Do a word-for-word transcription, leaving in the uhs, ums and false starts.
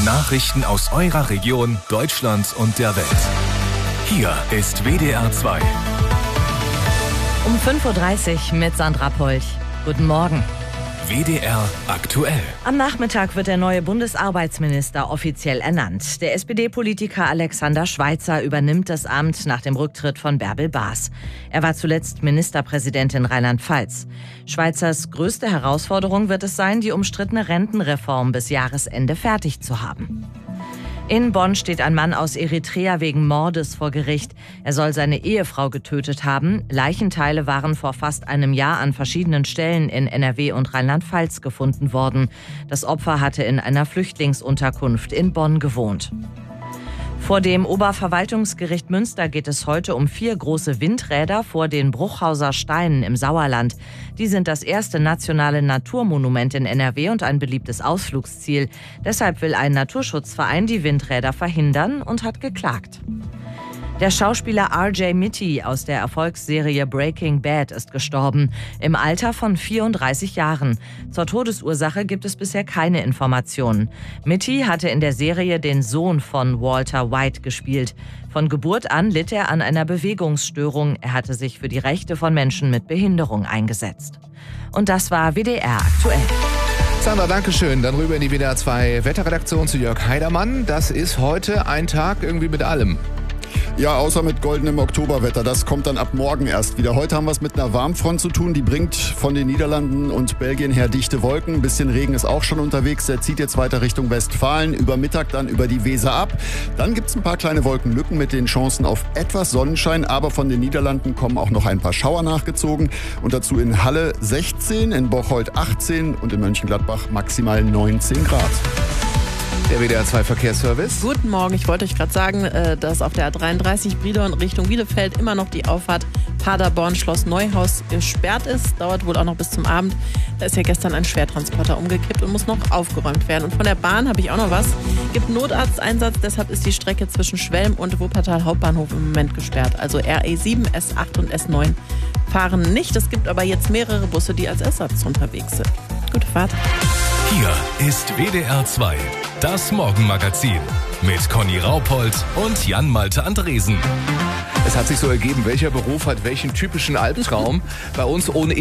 Nachrichten aus eurer Region, Deutschland und der Welt. Hier ist W D R zwei. Um fünf Uhr dreißig mit Sandra Polch. Guten Morgen. W D R aktuell. Am Nachmittag wird der neue Bundesarbeitsminister offiziell ernannt. Der S P D-Politiker Alexander Schweitzer übernimmt das Amt nach dem Rücktritt von Bärbel Baas. Er war zuletzt Ministerpräsident in Rheinland-Pfalz. Schweitzers größte Herausforderung wird es sein, die umstrittene Rentenreform bis Jahresende fertig zu haben. In Bonn steht ein Mann aus Eritrea wegen Mordes vor Gericht. Er soll seine Ehefrau getötet haben. Leichenteile waren vor fast einem Jahr an verschiedenen Stellen in N R W und Rheinland-Pfalz gefunden worden. Das Opfer hatte in einer Flüchtlingsunterkunft in Bonn gewohnt. Vor dem Oberverwaltungsgericht Münster geht es heute um vier große Windräder vor den Bruchhauser Steinen im Sauerland. Die sind das erste nationale Naturmonument in N R W und ein beliebtes Ausflugsziel. Deshalb will ein Naturschutzverein die Windräder verhindern und hat geklagt. Der Schauspieler R J Mitte aus der Erfolgsserie Breaking Bad ist gestorben, im Alter von vierunddreißig Jahren. Zur Todesursache gibt es bisher keine Informationen. Mitte hatte in der Serie den Sohn von Walter White gespielt. Von Geburt an litt er an einer Bewegungsstörung. Er hatte sich für die Rechte von Menschen mit Behinderung eingesetzt. Und das war W D R aktuell. Sandra, danke schön. Dann rüber in die W D R zwei Wetterredaktion zu Jörg Heidermann. Das ist heute ein Tag irgendwie mit allem. Ja, außer mit goldenem Oktoberwetter. Das kommt dann ab morgen erst wieder. Heute haben wir es mit einer Warmfront zu tun. Die bringt von den Niederlanden und Belgien her dichte Wolken. Ein bisschen Regen ist auch schon unterwegs. Der zieht jetzt weiter Richtung Westfalen. Über Mittag dann über die Weser ab. Dann gibt es ein paar kleine Wolkenlücken mit den Chancen auf etwas Sonnenschein. Aber von den Niederlanden kommen auch noch ein paar Schauer nachgezogen. Und dazu in Halle sechzehn, in Bocholt achtzehn und in Mönchengladbach maximal neunzehn Grad. Der W D R zwei Verkehrsservice. Guten Morgen, ich wollte euch gerade sagen, dass auf der A dreiunddreißig Brilon Richtung Bielefeld immer noch die Auffahrt Paderborn Schloss Neuhaus gesperrt ist. Dauert wohl auch noch bis zum Abend. Da ist ja gestern ein Schwertransporter umgekippt und muss noch aufgeräumt werden. Und von der Bahn habe ich auch noch was. Gibt Notarzteinsatz, deshalb ist die Strecke zwischen Schwelm und Wuppertal Hauptbahnhof im Moment gesperrt. Also R E sieben, S acht und S neun fahren nicht. Es gibt aber jetzt mehrere Busse, die als Ersatz unterwegs sind. Gute Fahrt. Hier ist W D R zwei, das Morgenmagazin mit Conny Raupold und Jan-Malte Andresen. Es hat sich so ergeben, welcher Beruf hat welchen typischen Albtraum. Bei uns ohne